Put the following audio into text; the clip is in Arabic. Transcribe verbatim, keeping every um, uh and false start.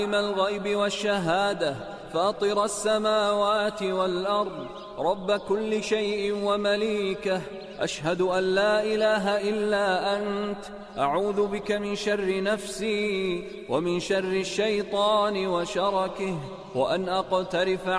الغيب والشهادة فاطر السماوات والأرض رب كل شيء ومليكه أشهد أن لا إله إلا أنت أعوذ بك من شر نفسي ومن شر الشيطان وشركه وأن أقترف